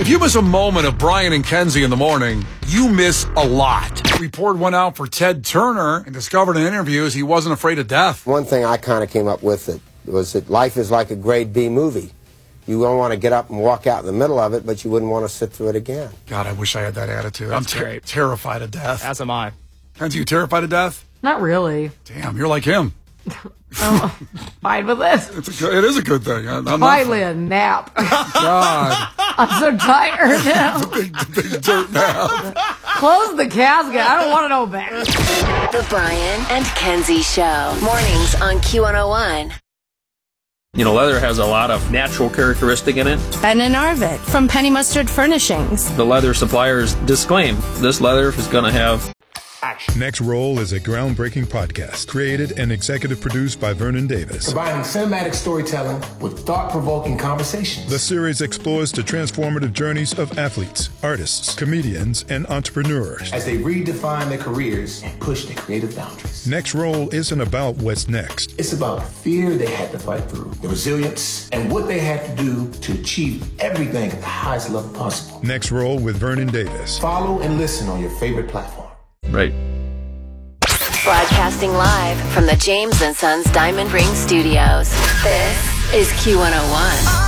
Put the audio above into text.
If you miss a moment of Brian and Kenzie in the morning, you miss a lot. Report went out for Ted Turner and discovered in interviews he wasn't afraid of death. One thing I kind of came up with was that life is like a grade B movie. You don't want to get up and walk out in the middle of it, but you wouldn't want to sit through it again. God, I wish I had that attitude. That's great. Terrified of death. As am I. Kenzie, you terrified of death? Not really. Damn, you're like him. Fine with this. It is a good thing. Finally a nap. God. I'm so tired now. big dirt nap. Close the casket. I don't want to know about it. The Brian and Kenzie Show. Mornings on Q101. You know, leather has a lot of natural characteristic in it. Ben and Arvid from Penny Mustard Furnishings. The leather suppliers disclaim this leather is going to have action. Next Roll is a groundbreaking podcast created and executive produced by Vernon Davis. Combining cinematic storytelling with thought-provoking conversations. The series explores the transformative journeys of athletes, artists, comedians, and entrepreneurs as they redefine their careers and push their creative boundaries. Next Roll isn't about what's next. It's about the fear they had to fight through, the resilience, and what they had to do to achieve everything at the highest level possible. Next Roll with Vernon Davis. Follow and listen on your favorite platform. Right. Broadcasting live from the James & Sons Diamond Ring Studios. This is Q101.